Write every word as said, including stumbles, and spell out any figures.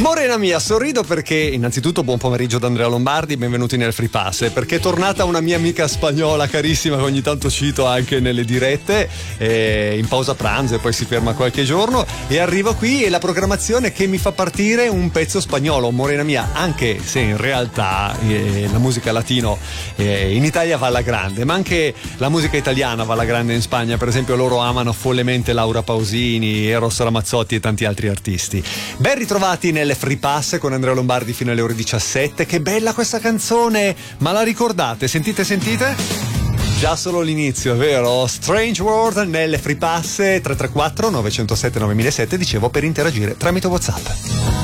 Morena mia, sorrido perché innanzitutto buon pomeriggio da Andrea Lombardi, benvenuti nel Free Pass, perché è tornata una mia amica spagnola carissima che ogni tanto cito anche nelle dirette, eh, in pausa pranzo e poi si ferma qualche giorno e arrivo qui e la programmazione che mi fa partire un pezzo spagnolo, Morena mia, anche se in realtà eh, la musica latino eh, in Italia va alla grande, ma anche la musica italiana va alla grande in Spagna. Per esempio loro amano follemente Laura Pausini, Eros Ramazzotti e tanti altri artisti. Ben ritrovati nel Free Pass con Andrea Lombardi fino alle ore diciassette. Che bella questa canzone, ma la ricordate? Sentite, sentite? Già solo l'inizio, vero? Strange World nel Free Pass. Tre tre quattro nove zero sette nove zero zero sette, dicevo, per interagire tramite WhatsApp.